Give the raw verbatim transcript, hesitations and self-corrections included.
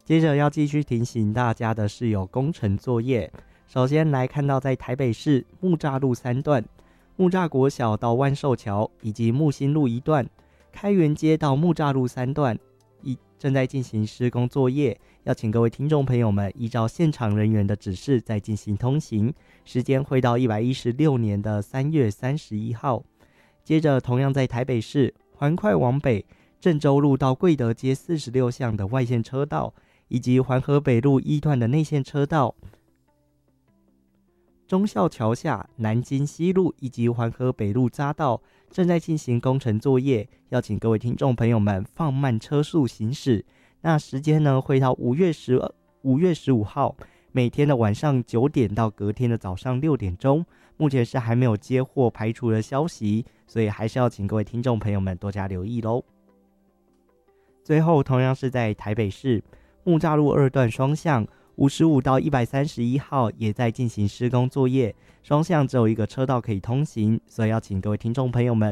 接着要继续提醒大家的是有工程作业。首先来看到在台北市木栅路三段、木栅国小到万寿桥以及木星路一段、开元街到木栅路三段正在进行施工作业，要请各位听众朋友们依照现场人员的指示再进行通行，时间会到一百一十六年的三月三十一号。接着同样在台北市环快往北郑州路到贵德街四十六巷的外线车道，以及环河北路一段的内线车道、忠孝桥下南京西路以及环河北路匝道正在进行工程作业，要请各位听众朋友们放慢车速行驶。那时间呢会到五月十五号每天的晚上九点到隔天的早上六点钟，目前是还没有接获排除的消息，所以还是要请各位听众朋友们多加留意咯。最后同样是在台北市木栅路二段双向五十五到一百三十一号也在进行施工作业，双向只有一个车道可以通行，所以要请各位听众朋友们